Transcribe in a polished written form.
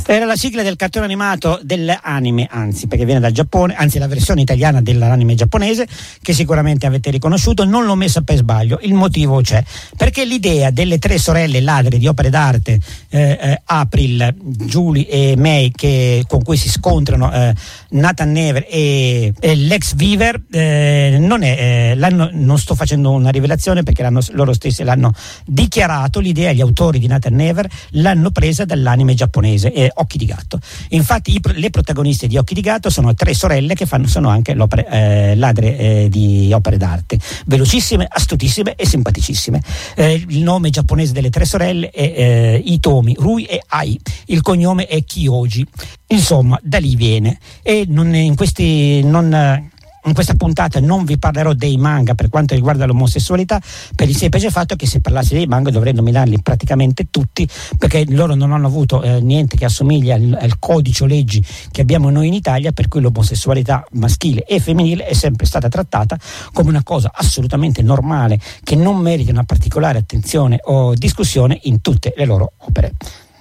Era la sigla del cartone animato dell'anime, anzi, perché viene dal Giappone, anzi la versione italiana dell'anime giapponese, che sicuramente avete riconosciuto. Non l'ho messa per sbaglio, il motivo c'è, perché l'idea delle tre sorelle ladre di opere d'arte, April, Julie e May, con cui si scontrano Nathan Never e l'ex Viver, non sto facendo una rivelazione, perché loro stessi l'hanno dichiarato. L'idea, gli autori di Nathan Never l'hanno presa dall'anime giapponese, Occhi di gatto. Infatti le protagoniste di Occhi di gatto sono tre sorelle che sono anche ladre di opere d'arte, velocissime, astutissime e simpaticissime. Il nome giapponese delle tre sorelle è Hitomi, Rui e Ai, il cognome è Kyoji. Insomma, da lì viene. E in questa puntata non vi parlerò dei manga per quanto riguarda l'omosessualità, per il semplice fatto che se parlassi dei manga dovrei nominarli praticamente tutti, perché loro non hanno avuto niente che assomiglia al codice o leggi che abbiamo noi in Italia, per cui l'omosessualità maschile e femminile è sempre stata trattata come una cosa assolutamente normale, che non merita una particolare attenzione o discussione in tutte le loro opere.